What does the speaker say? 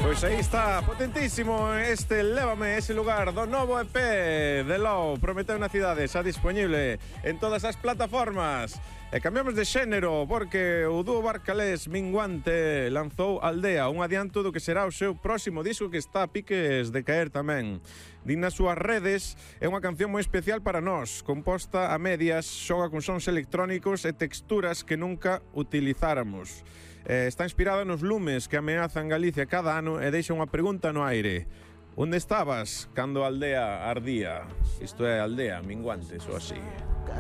Pois aí está, potentísimo este Lévame, ese lugar do novo EP de Low, Prometeu na cidade, xa disponible en todas as plataformas. E cambiamos de xénero porque o dúo barcalés Minguante lanzou Aldea, un adianto do que será o seu próximo disco que está a piques de caer tamén. Din nas súas redes, é unha canción moi especial para nós, composta a medias, xoga con sons electrónicos e texturas que nunca utilizáramos. Está inspirada nos lumes que ameazan Galicia cada ano e deixa unha pregunta no aire. Onde estabas cando a aldea ardía? Isto é Aldea, Minguantes ou así.